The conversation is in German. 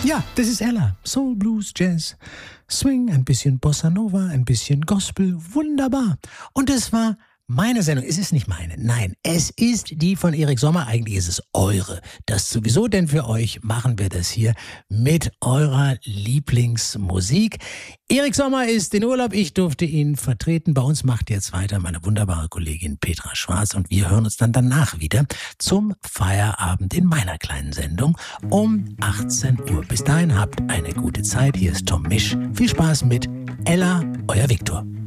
Ja, das ist Ella. Soul, Blues, Jazz, Swing, ein bisschen Bossa Nova, ein bisschen Gospel. Wunderbar. Und es war meine Sendung. Es ist nicht meine. Nein, es ist die von Erik Sommer. Eigentlich ist es eure. Das sowieso, denn für euch machen wir das hier mit eurer Lieblingsmusik. Erik Sommer ist in Urlaub. Ich durfte ihn vertreten. Bei uns macht jetzt weiter meine wunderbare Kollegin Petra Schwarz. Und wir hören uns dann danach wieder zum Feierabend in meiner kleinen Sendung um 18 Uhr. Bis dahin habt eine gute Zeit. Hier ist Tom Misch. Viel Spaß mit Ella, euer Viktor.